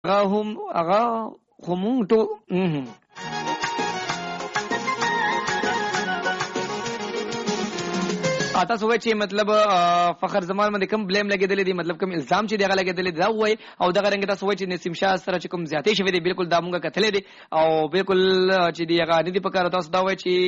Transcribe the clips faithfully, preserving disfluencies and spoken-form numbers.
هغه هم هغه خو مونږ ټول تاسو وایئ چې مطلب فخر زمان باندې کوم بلیم لګېدلی دی، مطلب کوم الزام چې دی هغه لګېدلی دی دا ووایئ. او دغه رنګه تاسو وایئ چې نسیم شاه سره چې کوم زیاتې شوې دی بالکل دا مونږ کتلی دی او بالکل چې دی هغه نه دي په کار. تاسو دا وایئ چې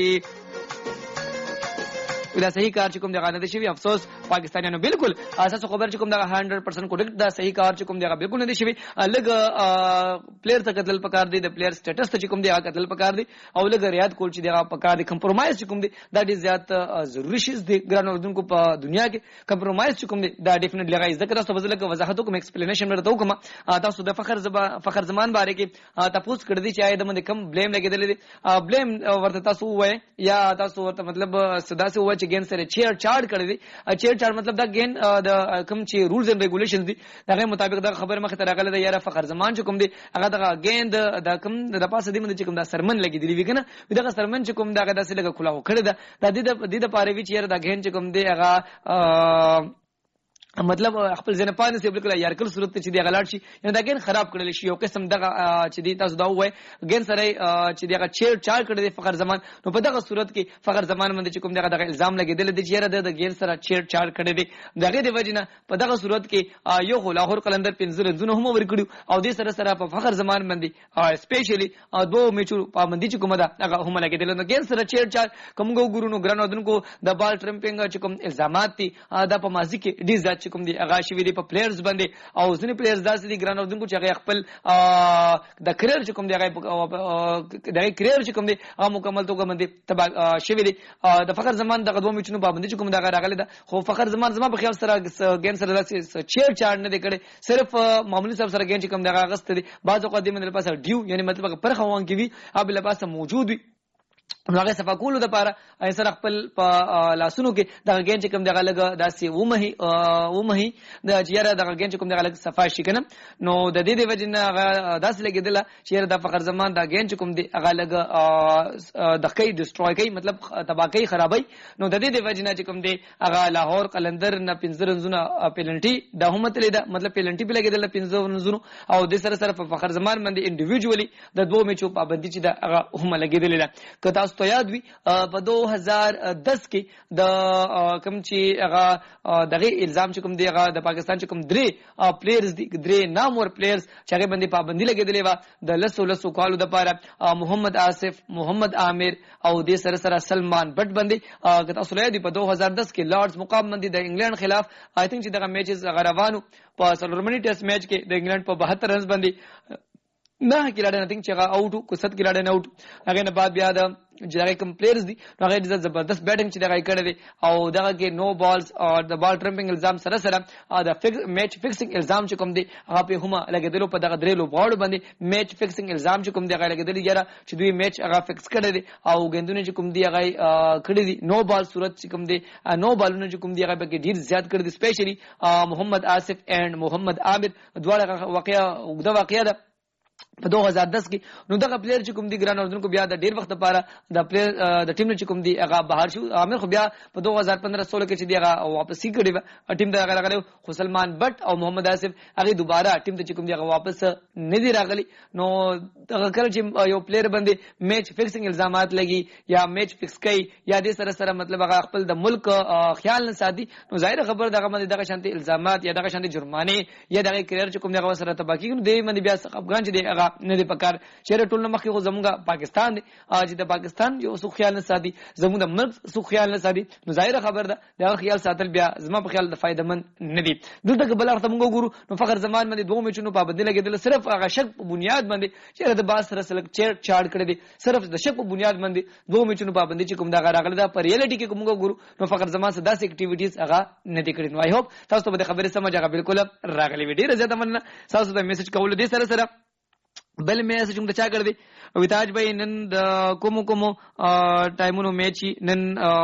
دا صحیح کار چې کوم دغه نه دي شوی. افسوس پاکستانیانو بالکل اساس خبر چې کوم دغه هنډرډ پرسنټ کوډکټ دا صحیح کار چې کوم دغه بالکل نه دي شوی. لګ پلیئر ته قتل پکار دی، د پلیئر سټیټس ته چې کوم دغه قتل پکار دی او لګ ریاض کول چې دغه پکار دی. کمپرمایز چې کوم دی دا ډیر زیات ضروری شی دی ګران اردوونکو په دنیا کې. کمپرمایز چې کوم دی دا ډیفینټلی غي ذکر تاسو بزله کې وضاحت کوم ایکسپلینیشن ورته کوم. تاسو د فخر زبا فخر زمان باره کې تاسو کړی دی چې آیا د من کم بلیم لګیدل دي. بلیم ورته تاسو وای یا تاسو ورته مطلب صدا سے وای چې ګین سره چیر چارډ کړی دی. چیر چارډ مطلب دا ګین د کوم چې رولز اینڈ ریګولیشنز دي دغه مطابق دا خبر مخ ته راغله. یاره فخر زمان چې کوم دی هغه دغه ګین د کوم د پاسه دی مند چې کوم دا سرمن لګیدلی وی کنه دغه سرمن چې کوم دغه داسې لګه کلاو کړی دا د دې د دې پاره وی چې یاره دا ګین چې کوم دی هغه مطلب خپل زنپانه سي بالکل یارکل صورت چې دی غلاړ شي یعنی دا ګین خراب کړل شي. یو قسم دغه چې دی تاسو دا وای ګین سره چې دغه چیر چار کړی دی فخر زمان نو په دغه صورت کې فخر زمان باندې چې کوم دغه دغه الزام لګیدل دی چې د ګین سره چیر چار کړی دی دغه د وجنه په دغه صورت کې یو لاهور قلندر پنځل زونه هم ورکړو او دې سره سره په فخر زمان باندې سپیشلی دوه میچو پابندي چې کومه ده هغه هم لګیدل نو ګین سره چیر چار کوم ګورونو ګرانو دونکو د بال ټرمپینګ چې کوم الزامات دي دا په ماضي کې ډیر ځات چې کوم دی هغه شوی دی په پلیئرز باندې او ځینې پلیئرز داسې دي ګران اردوونکو چې هغه خپل د کریئر چې کوم دی هغه د کریئر چې کوم دی هغه مکمل توګه باندې تبا شوی دی. د فخر زمان دغه دوه میچونو پابندي چې کوم دغه راغلی ده خو فخر زمان زما په خیال سره ګین سره داسې چیر چارډ نه دی کړی صرف معمولی صاحب سره ګین چې کوم دغه غست دی بعض اوقات د من لپاره ډیو یعنی مطلب پر خوان کې وي اب لپاره موجود وي نو هغه صفه کولو د پاره سره خپل په لاسونو کې دغه ګین چې کوم دغه لګ داسې ومهي ومهي د چیرې دغه ګین چې کوم دغه لګ صفه شي کنه نو د دې د وجنه هغه داسې لګیدله چیرې د فخر زمان دا ګین چې کوم دی هغه لګ د کوي ډستروي کوي مطلب تباہ کوي خرابای نو د دې د وجنه چې کوم دی هغه لاهور قلندر نه پنځه رنزونه پینلټي د همت لیدا مطلب پینلټي په لګیدله پنځه رنزونه او د سره سره په فخر زمان باندې انډیویډوالي د دوه میچو پابندي چې د هغه هم لګیدله کته تو یاد وي په دو هزار دس کې د کوم چې هغه دغه الزام چې کوم دی هغه د پاکستان چې کوم درې پلیئرز دي درې نامور پلیئرز چې هغه باندې پابندي لګیدلې و د لسو لسو کالو د پاره محمد آصف محمد عامر او د سره سره سلمان بټ باندې کته اصل دی په دو هزار دس کې لارډز مقام باندې د انګلند خلاف آی تھنک چې دغه میچز غروانو په سلورمنی ټیسټ میچ کې د انګلند په بهتر رنز باندې نه کلاډه نه تینګ چې هغه اوټ کو ست کلاډه نه اوټ هغه نه بعد بیا د چې کوم پلیئرز دي هغه د زبردست بیټینګ چې دغه کړی دی او دغه کې نو بالز او د بال ټرمپینګ الزام سره سره د میچ فکسینګ الزام چې کوم دی هغه په هم لګیدلو په دغه درې لوبغاړو باندې میچ فکسینګ الزام چې کوم دی هغه لګیدل یاره چې دوی میچ هغه فکس کړی دی او ګندونه چې کوم دی هغه کړی دی نو بال صورت چې کوم دی نو بالونه چې کوم دی هغه به ډیر زیات کړی دی سپیشلی محمد آصف اینڈ محمد عامر دواړه واقعیا وګدا واقعیا ده په دو هزار دس کې نو دغه پلیئر چې کوم دی ګران اردوونکو بیا د ډیر وخت لپاره د پلیئر د ټیم چې کوم دی هغه بهر شو عامر خو بیا په دو هزار پندرہ سولہ کې چې دی هغه واپس کړي ټیم ته هغه راغلی خو سلمان بټ او محمد آصف هغه دوباره ټیم ته چې کوم دی هغه واپس نه دی راغلی نو دغه کله چې یو پلیئر باندې میچ فکسینګ الزامات لګي یا میچ فکس کوي یا د سره سره مطلب هغه خپل د ملک خیال نه ساتي نو ظاهر خبر دغه باندې دغه شانتي الزامات یا دغه شانتي جرمانه یا دغه کریئر چې کوم دی هغه سره تباکی نو دی باندې بیا افغان چې دی هغه نه دی پکار چیرې ټول مخکې خو زموږه پاکستان دی چې د پاکستان یو سو خیال نه ساتي زموږ د ملک سو خیال نه ساتي نو ظاهر خبر ده دا خیال ساتل بیا زما په خیال د فائدہ من نه دي. دلته بل اړه موږ ګورو نو فخر زمان باندې دوه میچونو پابندي لګیدل صرف هغه شک په بنیاد باندې چې د باس سره سلک چیر چارډ کړی دي صرف د شک په بنیاد باندې دوه میچونو پابندي چې کوم دا راغلی دا پر ریالټي کې کوم ګورو نو فخر زمان سره داسې اکټیویټیز هغه نه دي کړی نو آی هوپ تاسو ته به خبره سمجھ هغه بالکل راغلی وي. ډیره زیاته مننه تاسو ته میسج کول دي سره سره بل میسج هم چا کړ دی ویتاج بھائی نن د کوم کوم ټایمونو میچ نن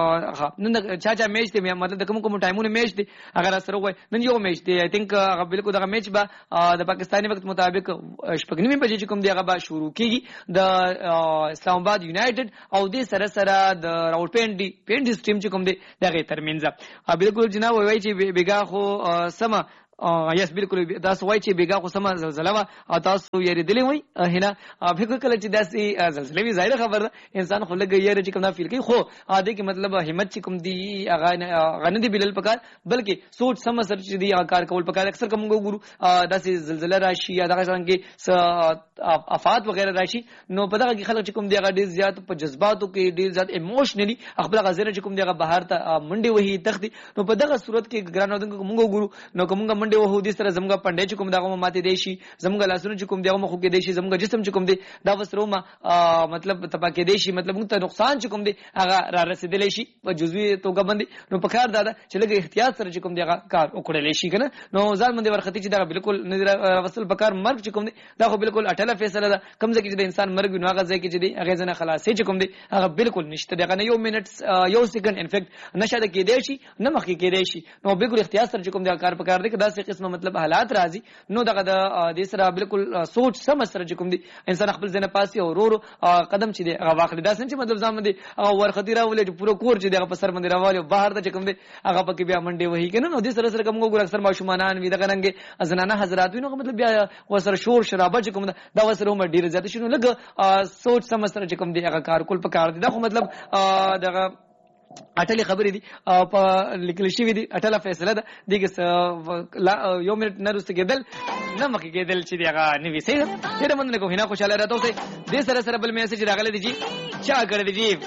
نن چا چا میچ دی مطلب د کوم کوم ټایمونو میچ دی اگر سره وای نن یو میچ دی آی تھنک هغه بالکل دغه میچ به د پاکستاني وخت مطابق شپږ نیمه بجې کوم دی هغه به شروع کیږي د اسلام آباد یونایټډ او د سره سره د راولپنډي پینډي ټیم چې کوم دی دغه ترمنځ بالکل جناب وای چې بیګا خو سم یس بالکل تاسو وایي چې بیګا خو سم زلزلہ وا او تاسو یې دلی وای هنا فکر کله چې داسې زلزلې وی ظاهر خبره انسان خو لګي یې چې کوم فیل کوي خو ا دې کې مطلب همت چې کوم دی هغه غنه دی بلل پکار بلکې سوچ سم سر چې دی کار کول پکار اکثر کوم ګورو داسې زلزلہ راشي یا دغه څنګه افات وغیرہ راشي نو په دغه کې خلک چې کوم دی هغه ډیر زیات په جذباتو کې ډیر زیات ایموشنلی خپل غزنه چې کوم دی هغه بهر ته منډي وهي تختی نو په دغه صورت کې ګرانو دغه موږ ګورو نو کومه منډي وهو دي سره زمګه پندې چې کوم دغه ماته دی شي زمګه لاسونه چې کوم دغه مخ کې دی شي زمګه جسم چې کوم دی دا وسرومه مطلب تپا کې دی شي مطلب موږ ته نقصان چې کوم دی هغه را رسیدلی شي په جزوی توګه باندې نو په کار دا چې لږ احتیاط سره چې کوم دی هغه کار وکړل شي کنه نو ځان باندې ورختی چې دا بالکل نظر وصل پکار مرګ چې کوم دی دا خو بالکل اټله فیصله ده کم ځکه چې د انسان مرګ نو هغه ځکه چې دی هغه ځنه خلاصې چې کوم دی هغه بالکل نشته دغه نه یو منټ یو سکند انفیکټ نشه د کې دی شي نه مخ کې دی شي نو بالکل احتیاط سره چې کوم دی کار پکار دی دا څه قسمه مطلب حالات راځي نو دغه د دې سره بالکل سوچ سم سره چې کوم دی انسان خپل ځنه پاسي او ورو قدم چې دی هغه واخلي دا څنګه مطلب ځم دی هغه ورختی راولې چې پوره کور چې دغه په سر باندې راوالي بهر ته چې کوم دی هغه پکې بیا منډي وهي کنه نو دې سره سره کوم ګور اکثر ماشومان وي دغه رنګ زنانه حضرات وي نو مطلب بیا وسره شور شرابه چې کوم دا وسره هم ډیر زیات شنو لګ سوچ سم سره چې کوم دی هغه کار کول پکار دی دا خو مطلب دغه اټلې خبرې دي په لیکل شوی دي اټله فیصله ده دغه یو منټ نه رسته کېدل نه مخکې کېدل چې دغه نوي سي ډېر مننه کوم هنا خوشاله راته اوسه دې سره سره بل میسج راغلی دی جی چا کړی دی جی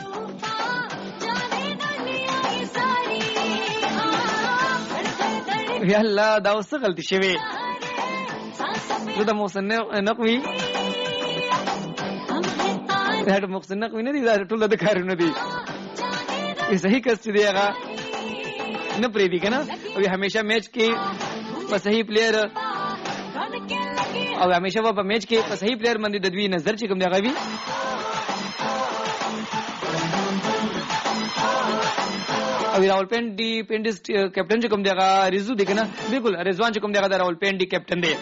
یا الله دا اوس غلطی شوی زه د محسن نقوی دا د محسن نقوی نه دی دا ټول د کارونه دي صحیح کس چې دی هغه نه پرې دی کنه او همیشه میچ کې په صحیح پلیئر او همیشه په میچ کې په صحیح پلیئر باندې د دوی نظر چې کوم دی هغه وی او راول پینډي پینډس کیپټن چې کوم دی هغه رزو دی کنه بالکل رضوان چې کوم دی هغه راول پینډي کیپټن دی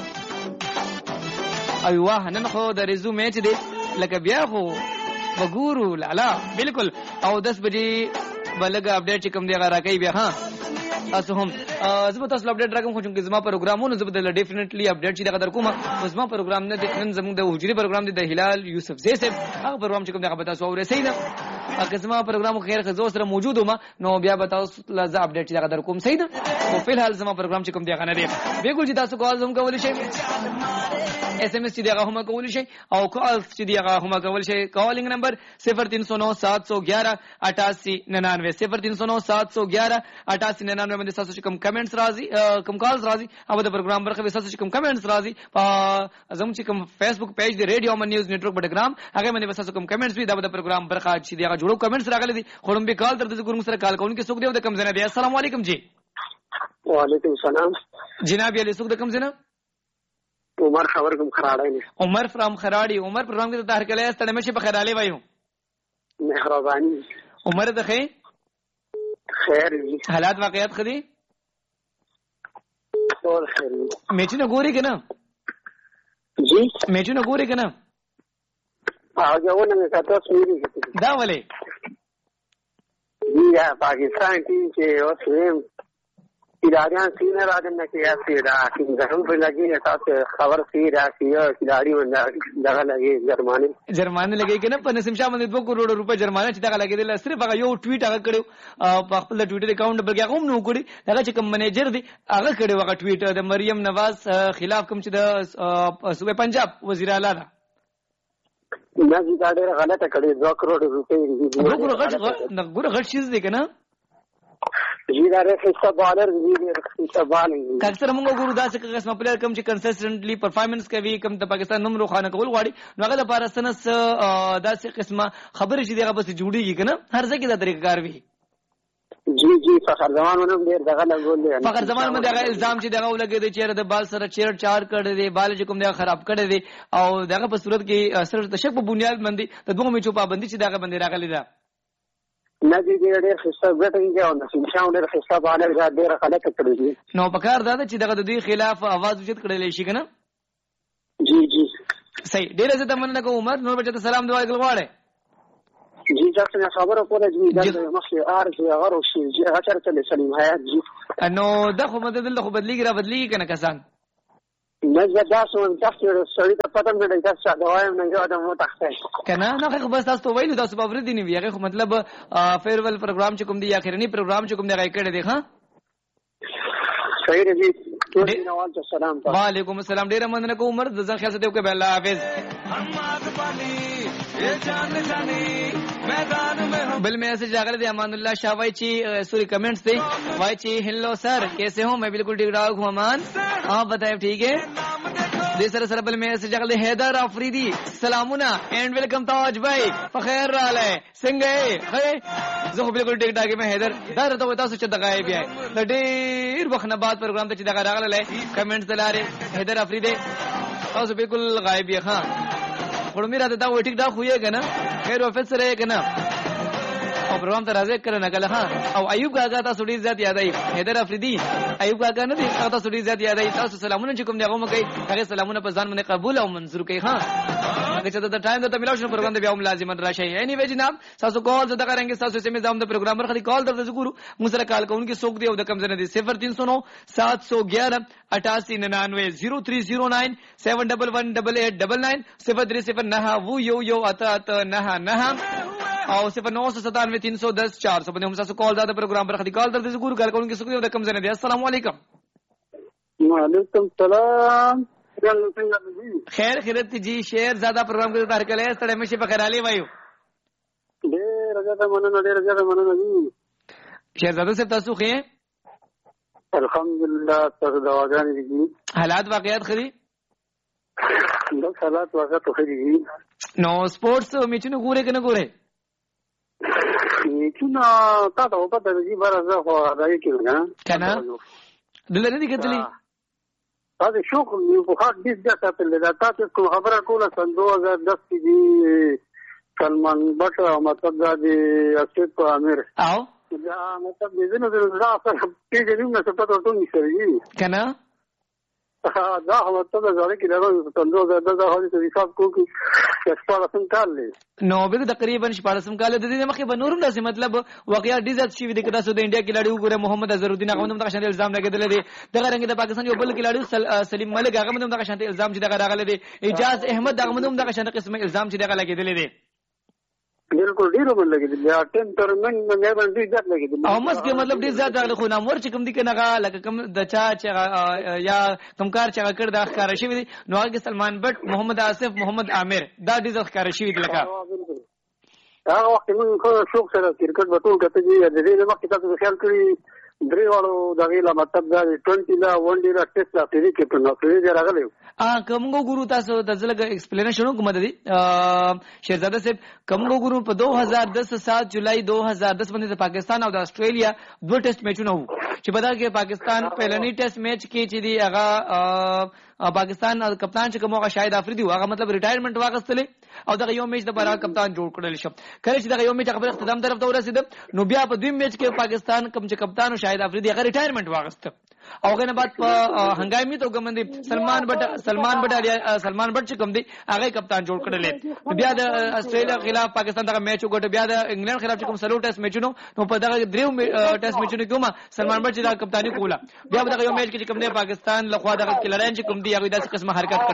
او واه نن خو د رزو میچ دی لکه بیا خو وګورو لالا بالکل او دس بجې بلګه اپډیټ چې کوم دی هغه راکې بیا ها تاسو هم زه تاسو اپډیټ راکوم خو چې زما پروګرامونه زه به ډیفینټلی اپډیټ چې دا قدر کوم زما پروګرام نه نن زموږ د حجري پروګرام دی د هلال یوسف زی صاحب هغه پروګرام چې کوم دی هغه تاسو اورئ نه اګه زما پروګرام خیر خزو سره موجود ومه نو بیا به تاسو لازم اپډیټ چې دا قدر کوم صحیح ده او په الحال زما پروګرام چې کوم دی هغه نه دی بالکل چې تاسو کال هم کولی شئ ایس ایم ایس چې دی هغه هم کولی شئ او کال چې دی هغه هم کولی شئ کالینګ نمبر صفر تین سو نو سات سو گیارہ اٹھاسی ننانوے صفر تین سو نو سات سو گیارہ اٹھاسی ننانوے باندې تاسو چې کوم کمنټس راځي کوم کالز راځي او د پروګرام برخه تاسو چې کوم کمنټس راځي زموږ چې کوم فیسبوک پیج دی ریډیو من نیوز نیټورک بټګرام هغه باندې تاسو کوم کمنټس وي دا د پروګرام برخه چې دی هغه جوړو کمنټس راغلي دي خورم به کال تر دې ګورم سره کال کوونکې څوک دی د کم زنه دی السلام علیکم جی وعلیکم السلام جناب علی څوک د کم زنه عمر خبر کوم خراړی نه عمر فرام خراړی عمر پروګرام کې ته هرکله ستړي مشه په خراله وایو مهرباني عمر ته خیر خیر حالات واقعیت خدي ټول خیر میچونه ګوري کنه جی میچونه ګوري کنه هغه ونه تاسو ویلي دا ولې یا پاکستان ټیم چې اوس اداريان سینه راځي نه کې اسی دا څنګه هم په لګي تاسو خبر سی راځي چې اداري باندې دغه لګي جرمانه جرمانه لګي کنه په نسیم شاه باندې دوه کروڑ روپے جرمانه چې دغه لګي دل صرف هغه یو ټویټ هغه کړو په خپل ټویټر اکاؤنټ بلګي هغه نو کړی هغه چې کوم منیجر دی هغه کړی هغه ټویټ د مریم نواز خلاف کوم چې د صوبې پنجاب وزیر اعلی دا نه دا ډېر غلطه کړی دوه کروڑ روپے وګوره غټ نه ګوره غټ شیز دی کنه جی دا رخصه بالر دی رخصه بالر اکثر موږ ګورو دا چې قسم پلیئر کم چې کنسسټنټلی پرفارمنس کوي کم د پاکستان نوم روخانه کول غواړي نو هغه لپاره سنس دا چې قسمه خبره چې دغه بس جوړیږي کنه هر ځکه دا طریقه کار وي جی جی فخر زمان ونم ډیر دغه لګول دي فخر زمان باندې هغه الزام چې دغه ولګي دی چې د بال سره چیر چار کړی دی بال چې کوم دغه خراب کړی دی او دغه په صورت کې صرف د شک په بنیاد باندې د دوه میچو پابندي چې دغه باندې راغلی ده نه دي ډېر خصه غټنګ او نشم شاو ډېر خصه باندې ډېر غلطه کړی دي نو پکار دا چې دغه د دوی خلاف आवाज وجد کړل شي کنه جی جی صحیح ډېر زه تمنه کوم عمر نور بچته سلام دعا کول غواړي جی تاسو خبره کوله چې دا مخې ار چې هغه شي چې هغه چرته سلیم حیات جی نو دا خو مدد دلته خو بدلیږي را بدلیږي کنه کسان نه زه دا سوم تاسو سړی ته پته مې نه تاسو دا وایم نه یو د مو تخته کنه نه خو بس تاسو ویلو تاسو په ورته دی نه خو مطلب فیرویل پروګرام چې کوم دی یا اخرنی پروګرام چې کوم دی راځي کړه دی ها صحیح دی وعلیکم السلام ډیر مننه کوم عمر د ځان خیال ساتئ او الله حافظ بل میسج راغلی دی امان الله شاه وای چې سوري کمنٹس دی وای چې هلو سر کیسے ہو میں بالکل ٹھیک ٹھاک ہوں امان آپ بتائیں ٹھیک ہے دې سره سره بل میسج راغلی حیدر افریدی سلامونه اینڈ ویلکم تاج بھائی فخیر رااله څنګه ہے زه بالکل ټیک ټاک یم حیدر دا ته تاسو چې دغه بیا د ډیر وخت نه بعد پروګرام ته چې دغه راغلی کمنټس دلاره حیدر افریدی تاسو بالکل غایب یې ها خړمی راته دا وټیک دا خو یې کنه خیر افسر یې کنه او پروګرام ته راځي کړه نه کله ها او ایوب کاکا تاسو ډیر زیات یادای حیدر افریدی ایوب کاکا نه دي تاسو ډیر زیات یادای تاسو سلامونه چې کوم دی هغه کوي هغه سلامونه په ځان باندې قبول او منظور کوي ها هغه چې د ټایم د تملاو شنو پروګرام دی بیا هم لازم راشي اني وی جناب تاسو کال زده کارانګي تاسو سمې ځام د پروګرام پر خالي کال درته ګورو موږ سره کال کوونکی سوق دی او د کم زنه دي صفر تین سو نو سات سو گیارہ اٹھاسی ننانوے زیرو تھری زیرو نائن سیون ڈبل ون ڈبل ایٹ ڈبل نائن صفر تھری صفر نہا وہ یو یو اتا اتا نہا نہا او صفر نو سو ستانوے تین سو دس چار سو باندې هم تاسو کال دا پروګرام پر خدي کال درته ګورو کال کوونکی سوق دی او د کم زنه دي السلام علیکم وعلیکم السلام خیر خیرت جی شیر زیادہ پروگرام کې تار کله ستړي مشي په خیرالي وایو ډېر زیاده مننه ډېر زیاده مننه جی شهزاده صاحب تاسو خې الحمدلله تاسو دواګانې دي حالات واقعیت خري د حالات واقعیت خري نو سپورتس میچونه ګوره کنه ګوره میچونه تاسو په دې کې برازه خو راځي کنه کنه دلته دي کتلی هذا شوق بخار ديس جاتا في اللي تاسو کوم خبره کوله سن دو هزار دس کې دي سلمان بٹ مطلب دا دی اسد امیر او دا مطلب دې نه دا اصل کې دې نه څه پته ټول نشي کنه دا مطلب دا ځکه دا سن دو هزار دس هغه حساب کو کې سپارا سم کال نو به تقریبا سپارا سم کال د دې مخې به نورم داسې مطلب واقعیا ډیزات شي د کدا سود انډیا کې لاړو ګوره محمد اظهرالدین هغه هم د شان الزام لګیدل دي دغه رنګ د پاکستان یو بل کې لاړو سلیم ملک هغه هم د شان الزام چې دغه راغله دي اجاز احمد هغه هم د شان قسمه الزام چې دغه لګیدل دي بالکل ډیرو بل لګیدل یا ټیم ترمن مې باندې ډیر زیات لګیدل او مس کې مطلب ډیر زیات راغله خو نامور چې کوم دي کنه لکه کوم د چا چې یا کمکار چې کړ د ښکار شي دي نو هغه سلمان بٹ محمد آصف محمد عامر دا ډیر ښکار شي دي لکه هغه وخت موږ خو شوق سره کرکټ وټول کته دي د دې وخت تاسو خیال کړی درې والو دغه لا مطلب دا ټوئنټي لا ون ډی لا ټیسټ لا فری کې په نو فری راغلی ا کومګو ګورو تاسو د ځلګ ایکسپلینیشن کوم د دي شهزاده صاحب کومګو ګورو په دو ہزار دس سات جولای دو ہزار دس باندې د پاکستان او د استرالیا دوه ټیسټ میچونه وو چې په دا کې پاکستان پهلنی ټیسټ میچ کې چې دی هغه پاکستان کپتان چې کومه شاهد افریدي هغه مطلب ریټایرمنټ واغستلې او دغه یو میچ د بارا کپتان جوړ کړل شو کله چې دغه یو میچ خبر اختتام طرف ته ورسید نو بیا په دویم میچ کې پاکستان کوم چې کپتان او شاهد افریدي هغه ریټایرمنټ واغست او غنه بعد په هنګامي تو ګمندي سلمان بٹ سلمان بٹ سلمان بٹ چې کوم دی هغه کپتان جوړ کړل بیا د استرالیا خلاف پاکستان دغه میچ وګټه بیا د انګلند خلاف چې کوم سلو ټیسټ میچونو نو په دغه دریو ټیسټ میچونو کومه سلمان بٹ چې دا کپتانی کوله بیا دغه یو میچ کې کوم دی پاکستان لخوا دغه کلران چې کوم دی هغه داسې قسمه حرکت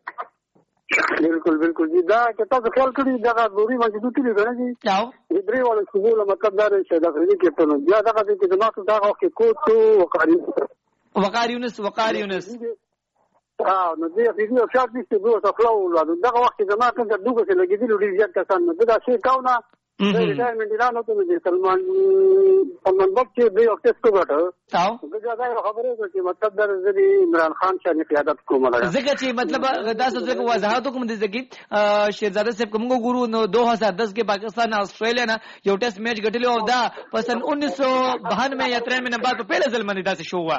کړو بالکل بالکل جی دا چې تاسو خیال کړی دا ضروري موجود دي نه جی چاو د درې والو څه مطلب دا چې دا فرضي کې په نو بیا دغه چې د ناسو دا کې کوڅو وقاری وقار یونس وقار یونس ها نو دې ویډیو شاټ دې څه دوه خپلو دغه وخت زما څنګه دوه څه لګیدل ډیر زیات کسان نو دا شی کاونه ریټایرمنټ اعلان وکړ چې سلمان سلمان بٹ چې به وخت څه وکړ تاو دا دا خبره ده چې مطلب در زدي عمران خان شاه قیادت کومه لګا ځکه چې مطلب دا څه څه وضاحت کوم دي چې شهزاده صاحب کومګو ګورو نو دو ہزار دس کې پاکستان استرالیا نه یو ټیسټ میچ ګټلو او دا په سن انیس سو بانوے یا ترانوے نه بعد په پیله ځل باندې داسې شو وا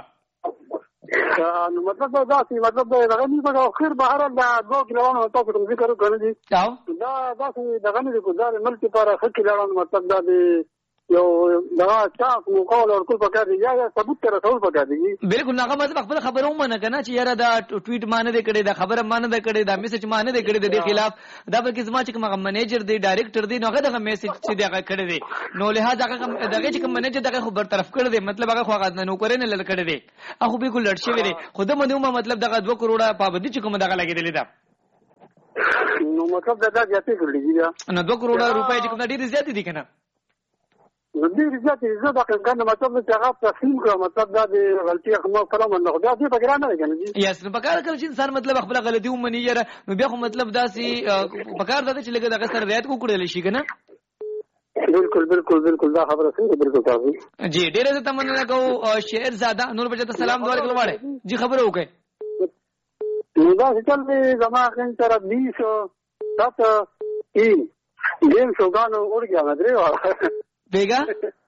نو مطلب دا چې مطلب دا غنی په اخر بهر دا دوه کلوانو تاسو کوم ذکر کړی دي تاو دا دا چې دا غنی د ګزار ملک لپاره خکې لاړو مطلب دا د یو دا چانس مو کول او کول پکې دی یا ثبوت تر ټول پکې دی بالکل هغه مطلب خپل خبرو مونږ کنه چې یاره دا ټویټ مان نه کړي دا خبره مان نه کړي دا میسج مان نه کړي د خلاف دا به کزما چې کوم منیجر دی ډایرکټر دی نو هغه دغه میسج چې دغه کړي دی نو لہذا هغه دغه چې کوم منیجر دغه خبر طرف کړي دی مطلب هغه خو هغه نو کړي نه لړ کړي دی هغه بالکل لړ شوی دی خود مونږ مطلب دغه دوه کروڑه پابندي چې کوم دغه لګیدل دا نو مطلب دا زیاتې کړل دي نو دوه کروڑه روپۍ چې کوم ډیر زیات دي کنه نو دې زیاتې زه دا څنګه مطلب چې هغه تفصیل کړم مطلب دا د غلطي خمو کلام نه دا دې پکې نه راځي یس نو پکار کړ چې انسان مطلب خپل غلطي ومني یاره نو بیا خو مطلب دا سي پکار دا چې لګا دغه سره رعایت کو کړل شي کنه بالکل بالکل بالکل دا خبره صحیح بالکل صحیح جی ډیره ته تمنا کوم شهر زاده نور بچا ته سلام دوار کول واړه جی خبر وکړه نو دا چې دې زما خن تر بیس سات تین گیم شوګانو اور گیا مدري والا بیگا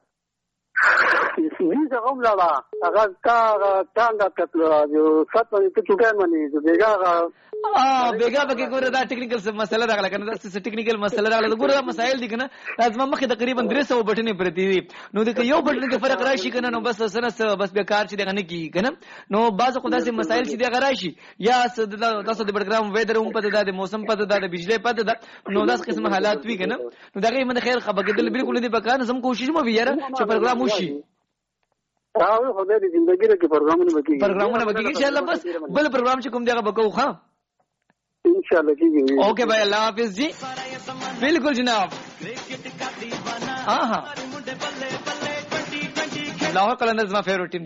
بیس هم لالا هغه کا څنګه کتل جو سات باندې ته چوکای باندې جو بیگا اه بیگا بګه ګوره دا ټیکنیکل څه مسله راغله کنه دا څه ټیکنیکل مسله راغله ګوره دا مسائل دي کنه لازم مخه تقریبا درې سوه بټنې پرتی دي نو د یو بټن کې فرق راشي کنه نو بس سره بس به کار چې دغه نه کی کنه نو بعض خدای سي مسائل چې دغه راشي یا تاسو د پروګرام ویدر هم پته ده د موسم پته ده د بجلی پته ده نو داس قسم حالات وی کنه نو دغه من خیر خبرګدل بالکل دي پکانه سم کوشش مو ویره چې پروګرام وشي راو خدای دې زندگی کې پروګرامونه وکړي پروګرامونه وکړي ان شاء الله بس بل پروګرام چې کوم دیغه بکو ها ان شاء الله کیږي اوکے بھائی اللہ حافظ جی بالکل جناب ہاں ہاں لاہور قلندرز my favorite team